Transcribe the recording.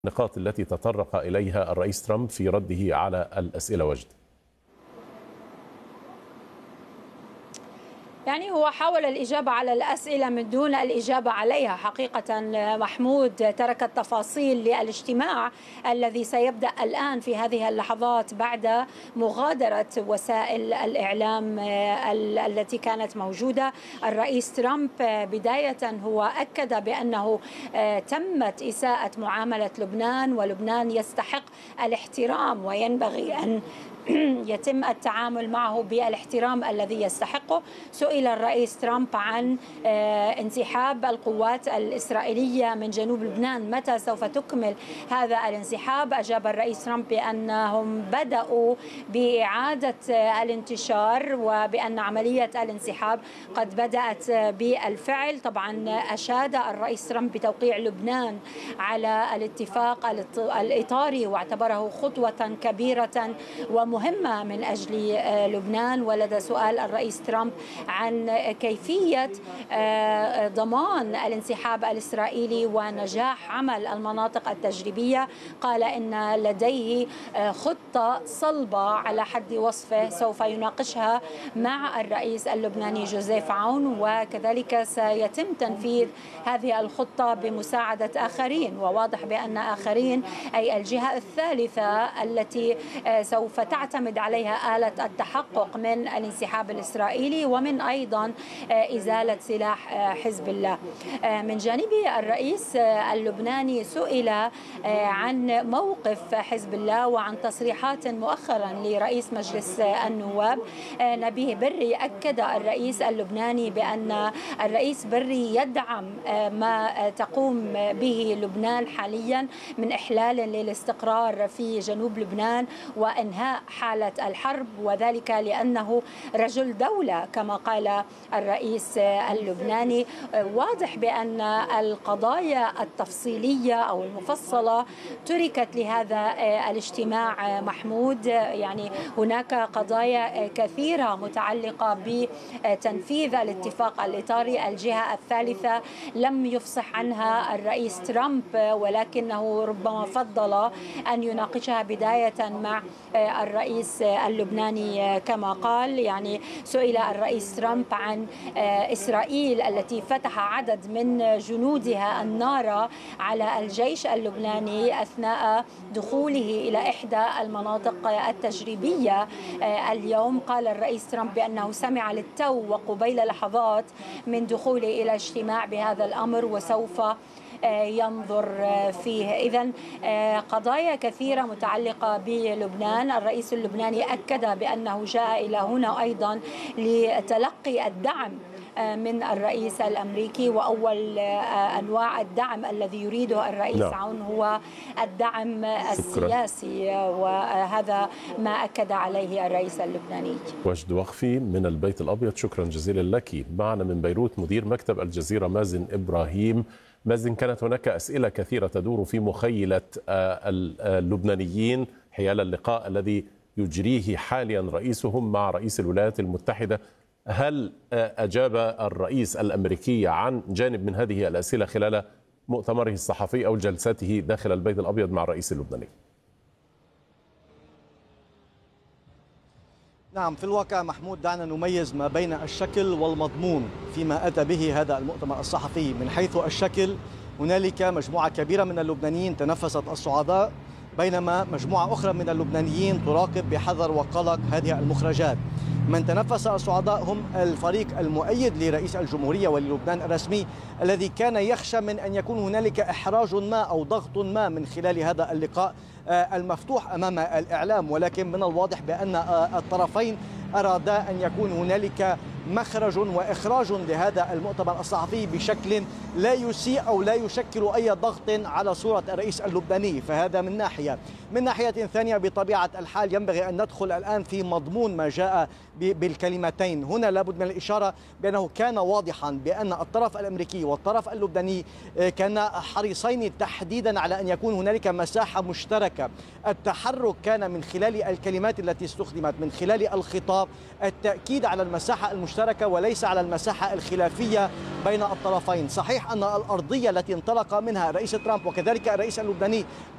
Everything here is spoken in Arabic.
النقاط التي تطرق إليها الرئيس ترامب في رده على الأسئلة وجد. يعني هو حاول الإجابة على الأسئلة من دون الإجابة عليها. حقيقة محمود ترك التفاصيل للاجتماع الذي سيبدأ الآن في هذه اللحظات بعد مغادرة وسائل الإعلام التي كانت موجودة. الرئيس ترامب بداية هو أكد بأنه تمت إساءة معاملة لبنان، ولبنان يستحق الاحترام وينبغي أن يتم التعامل معه بالاحترام الذي يستحقه. سئل الرئيس ترامب عن انسحاب القوات الإسرائيلية من جنوب لبنان، متى سوف تكمل هذا الانسحاب؟ أجاب الرئيس ترامب بأنهم بدأوا بإعادة الانتشار وبأن عملية الانسحاب قد بدأت بالفعل. طبعا أشاد الرئيس ترامب بتوقيع لبنان على الاتفاق الإطاري واعتبره خطوة كبيرة ومهمة من أجل لبنان. ولدى سؤال الرئيس ترامب عن كيفية ضمان الانسحاب الإسرائيلي ونجاح عمل المناطق التجريبية، قال إن لديه خطة صلبة على حد وصفه سوف يناقشها مع الرئيس اللبناني جوزيف عون، وكذلك سيتم تنفيذ هذه الخطة بمساعدة آخرين. وواضح بأن آخرين أي الجهة الثالثة التي سوف تعتمد عليها آلة التحقق من الانسحاب الإسرائيلي ومن أيضا إزالة سلاح حزب الله. من جانبه الرئيس اللبناني سئل عن موقف حزب الله وعن تصريحات مؤخرا لرئيس مجلس النواب نبيه بري. أكد الرئيس اللبناني بأن الرئيس بري يدعم ما تقوم به لبنان حاليا من إحلال للاستقرار في جنوب لبنان وإنهاء حالة الحرب، وذلك لأنه رجل دولة كما قال الرئيس اللبناني. واضح بأن القضايا التفصيلية أو المفصلة تركت لهذا الاجتماع محمود. يعني هناك قضايا كثيرة متعلقة بتنفيذ الاتفاق الإطاري. الجهة الثالثة لم يفصح عنها الرئيس ترامب، ولكنه ربما فضل أن يناقشها بداية مع الرئيس اللبناني كما قال. يعني سئل الرئيس ترامب عن إسرائيل التي فتح عدد من جنودها النار على الجيش اللبناني أثناء دخوله إلى إحدى المناطق التجريبية اليوم. قال الرئيس ترامب بأنه سمع للتو وقبيل لحظات من دخوله إلى اجتماع بهذا الأمر وسوف ينظر فيه. إذن قضايا كثيرة متعلقة بلبنان. الرئيس اللبناني أكد بأنه جاء إلى هنا أيضا لتلقي الدعم من الرئيس الأمريكي، وأول أنواع الدعم الذي يريده الرئيس عون هو الدعم السياسي، وهذا ما أكد عليه الرئيس اللبناني. وجد وقفي من البيت الأبيض، شكرا جزيلا لك. معنا من بيروت مدير مكتب الجزيرة مازن إبراهيم. مازن، كانت هناك أسئلة كثيرة تدور في مخيلة اللبنانيين حيال اللقاء الذي يجريه حاليا رئيسهم مع رئيس الولايات المتحدة. هل أجاب الرئيس الأمريكي عن جانب من هذه الأسئلة خلال مؤتمره الصحفي أو جلسته داخل البيت الأبيض مع الرئيس اللبناني؟ نعم، في الواقع محمود دعنا نميز ما بين الشكل والمضمون فيما أتى به هذا المؤتمر الصحفي. من حيث الشكل هنالك مجموعة كبيرة من اللبنانيين تنفست الصعداء، بينما مجموعة أخرى من اللبنانيين تراقب بحذر وقلق هذه المخرجات. من تنفس الصعداء هم الفريق المؤيد لرئيس الجمهورية وللبنان الرسمي، الذي كان يخشى من أن يكون هنالك إحراج ما أو ضغط ما من خلال هذا اللقاء المفتوح أمام الإعلام. ولكن من الواضح بأن الطرفين أرادا أن يكون هنالك مخرج وإخراج لهذا المؤتمر الصحفي بشكل لا يسيء أو لا يشكل أي ضغط على صورة الرئيس اللبناني. فهذا من ناحية. من ناحية ثانية بطبيعة الحال ينبغي أن ندخل الآن في مضمون ما جاء بالكلمتين. هنا لابد من الإشارة بأنه كان واضحا بأن الطرف الأمريكي والطرف اللبناني كان حريصين تحديدا على أن يكون هنالك مساحة مشتركة. التحرك كان من خلال الكلمات التي استخدمت، من خلال الخطاب، التأكيد على المساحة المشتركة وليس على المساحة الخلافية بين الطرفين. صحيح أن الأرضية التي انطلق منها الرئيس ترامب وكذلك الرئيس اللبناني